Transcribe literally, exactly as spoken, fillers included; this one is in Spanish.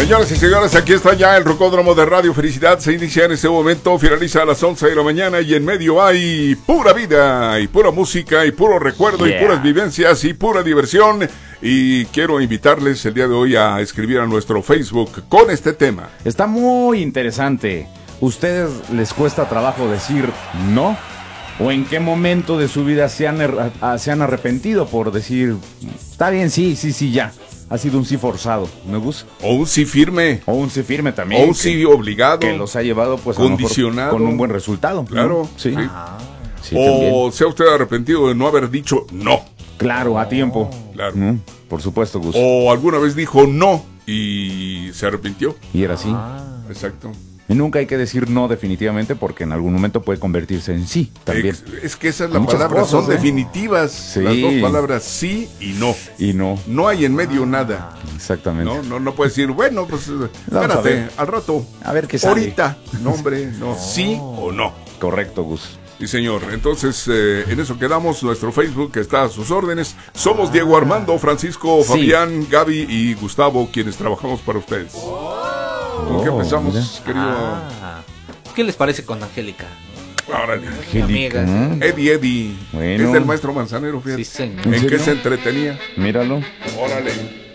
Señoras y señores, aquí está ya el Rocódromo de Radio Felicidad. Se inicia en este momento, finaliza a las once de la mañana y en medio hay pura vida, y pura música, y puro recuerdo, yeah. y puras vivencias, y pura diversión. Y quiero invitarles el día de hoy a escribir a nuestro Facebook con este tema. Está muy interesante. ¿Ustedes les cuesta trabajo decir no? ¿O en qué momento de su vida se han, se han arrepentido por decir, está bien, sí, sí, sí, ya? Ha sido un sí forzado, ¿me gusta? O un sí firme. O un sí firme también. O un sí obligado. Que los ha llevado pues condicionado. A lo mejor con un buen resultado. Claro. ¿No? Sí. sí. Ah, sí o también. sea usted arrepentido de no haber dicho no. Claro, a tiempo. Claro. ¿Mm? Por supuesto, Gus. O alguna vez dijo no y se arrepintió. Y era así. Ah. Exacto. Y nunca hay que decir no definitivamente porque en algún momento puede convertirse en sí también. Es, es que esa es la palabra, cosas, son ¿eh? definitivas. Sí. Las dos palabras sí y no. Y no. No hay en medio nada. Exactamente. No, no, no puedes decir, bueno, pues espérate, al rato. A ver qué sale. Ahorita. No, hombre, no. Sí o no. Correcto, Gus. Sí, señor. Entonces, eh, en eso quedamos. Nuestro Facebook está a sus órdenes. Somos Diego Armando, Francisco, sí. Fabián, Gaby y Gustavo, quienes trabajamos para ustedes. ¿Con oh, qué empezamos, mira. querido? Ah, ¿qué les parece con Angélica? Órale. Angélica. Eddie, Eddie. Bueno. Es del maestro Manzanero, fíjate. Sí, señor. ¿En, ¿En qué serio? se entretenía? Míralo. Órale.